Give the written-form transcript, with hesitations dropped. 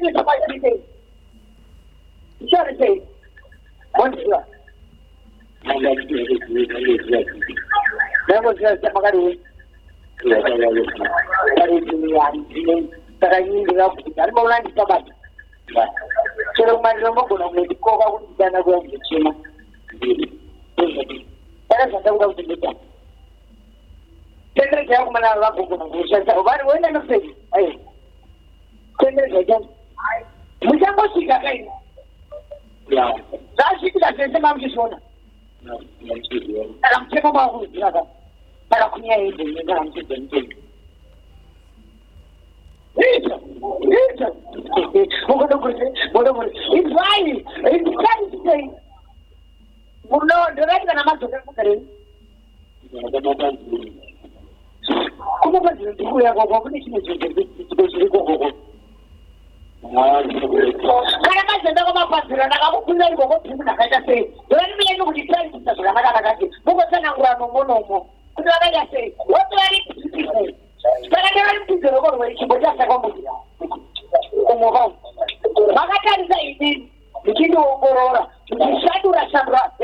to the fight. Charity. What's that? That was just a Magaru. That is the that I need to help. I'm more like somebody. So my removal of the cover than a road to China. That's a double to the top. Take the gentleman I love who says, why do I never say? Hey, take it again. We can't go see again. Yeah. That's it. That's the amount of one. I'm talking about who's the other. But I'm here in the ground to them. It's right. It's Thursday. No, the right and I'm not talking. Come on, we are going to go. What